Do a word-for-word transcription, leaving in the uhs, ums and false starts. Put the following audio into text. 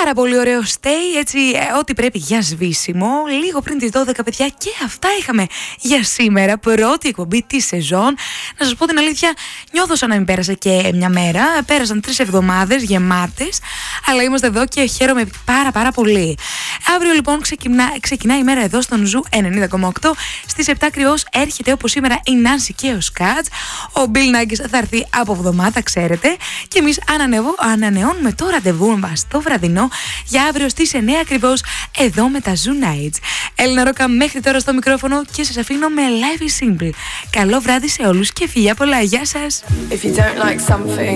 Πάρα πολύ ωραίο stay, έτσι, ε, ό,τι πρέπει για σβήσιμο. Λίγο πριν τις δώδεκα, παιδιά, και αυτά είχαμε για σήμερα. Πρώτη εκπομπή τη σεζόν. Να σας πω την αλήθεια, νιώθω σαν να μην πέρασε και μια μέρα. Πέρασαν τρεις εβδομάδες γεμάτες, αλλά είμαστε εδώ και χαίρομαι πάρα πάρα πολύ. Αύριο λοιπόν ξεκινά, ξεκινάει η μέρα εδώ στον Ζου ενενήντα κόμμα οκτώ. Στις επτά ακριβώς έρχεται όπως σήμερα η Νάνση και ο Σκάτς. Ο Μπιλ Νάγκης θα έρθει από εβδομάδα, ξέρετε. Και εμείς ανανεώνουμε το ραντεβού μας το βραδινό για αύριο στις εννιά ακριβώς εδώ με τα Zoo Nights. Έλληνα Ρόκα μέχρι τώρα στο μικρόφωνο και σας αφήνω με Life is Simple. Καλό βράδυ σε όλους και φιλιά πολλά. Γεια σας. If you don't like something,